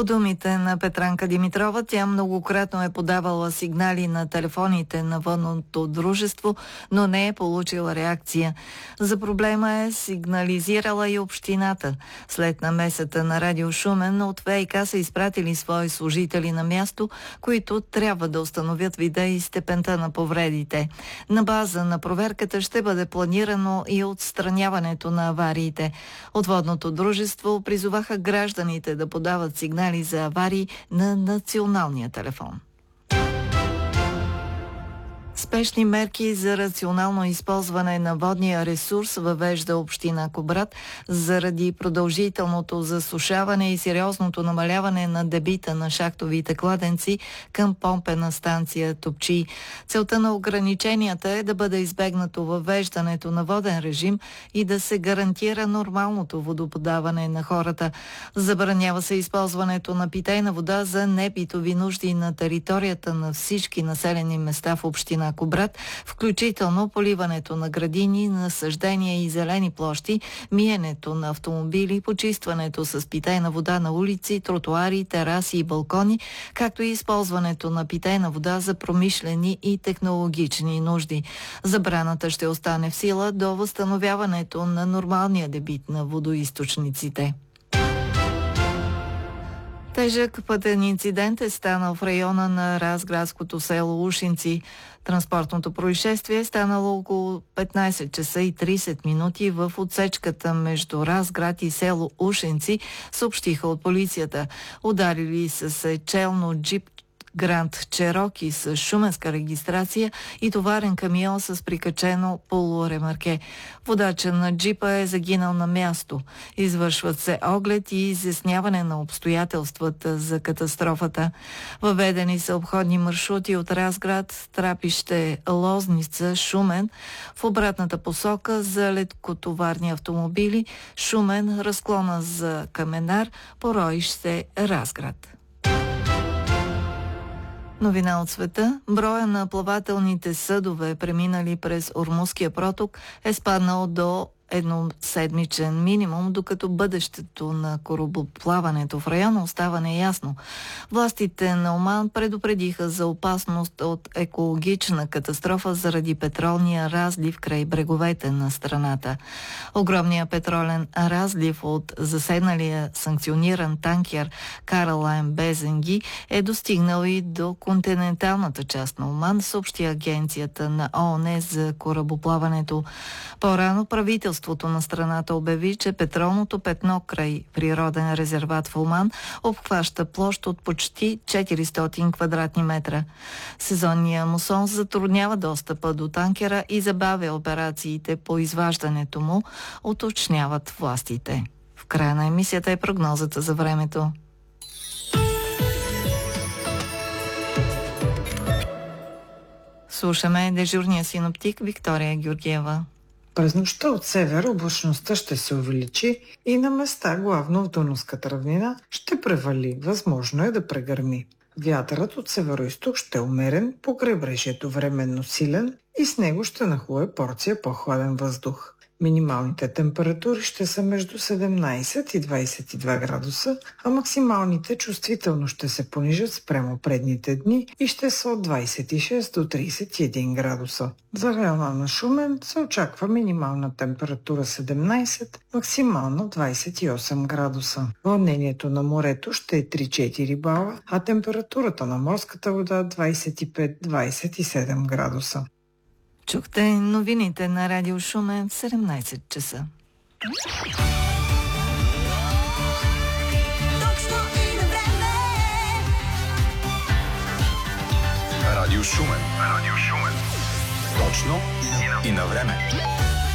По думите на Петранка Димитрова, тя многократно е подавала сигнали на телефоните на водното дружество, но не е получила реакция. За проблема е сигнализирала и общината. След намесата на Радио Шумен от ВиК са изпратили свои служители на място, които трябва да установят вида и степента на повредите. На база на проверката ще бъде планирано и отстраняването на авариите. От водното дружество призоваха гражданите да подават сигнали за аварии на националния телефон. Спешни мерки за рационално използване на водния ресурс въвежда община Кубрат заради продължителното засушаване и сериозното намаляване на дебита на шахтовите кладенци към помпена станция Топчий. Целта на ограниченията е да бъде избегнато въвеждането на воден режим и да се гарантира нормалното водоподаване на хората. Забранява се използването на питейна вода за небитови нужди на територията на всички населени места в община Кубрат, включително поливането на градини, насаждения и зелени площи, миенето на автомобили, почистването с питейна вода на улици, тротуари, тераси и балкони, както и използването на питейна вода за промишлени и технологични нужди. Забраната ще остане в сила до възстановяването на нормалния дебит на водоизточниците. Тежък пътен инцидент е станал в района на Разградското село Ушинци. Транспортното происшествие е станало около 15 часа и 30 минути в отсечката между Разград и село Ушинци, съобщиха от полицията. Ударили са се челно джип Гранд Чероки с шуменска регистрация и товарен камион с прикачено полуремарке. Водача на джипа е загинал на място. Извършват се оглед и изясняване на обстоятелствата за катастрофата. Въведени са обходни маршрути от Разград, Трапище, Лозница, Шумен в обратната посока за лекотоварни автомобили, Шумен, разклона за Каменар, Поройще, Разград. Новина от света. Броя на плавателните съдове, преминали през Ормузския проток, е спаднал до едноседмичен минимум, докато бъдещето на корабоплаването в района остава неясно. Властите на Оман предупредиха за опасност от екологична катастрофа заради петролния разлив край бреговете на страната. Огромният петролен разлив от заседналия санкциониран танкер Каралайн Безенги е достигнал и до континенталната част на Оман, съобщи агенцията на ООН за корабоплаването. По-рано правителството на страната обяви, че петролното петно край природен резерват в Оман обхваща площ от почти 400 квадратни метра. Сезонният мусон затруднява достъпа до танкера и забавя операциите по изваждането му, уточняват властите. В края на емисията е прогнозата за времето. Слушаме дежурния синоптик Виктория Георгиева. През нощта от север облачността ще се увеличи и на места, главно в Дунавската равнина, ще превали. Възможно е да прегърми. Вятърът от североизток ще е умерен, по крайбрежието временно силен и с него ще нахлуе порция по-хладен въздух. Минималните температури ще са между 17 и 22 градуса, а максималните чувствително ще се понижат спрямо предните дни и ще са от 26 до 31 градуса. За района на Шумен се очаква минимална температура 17, максимално 28 градуса. Вълнението на морето ще е 3-4 бала, а температурата на морската вода 25-27 градуса. Чухте новините на Радио Шумен в 17 часа. Радио Шумен. Точно и на време.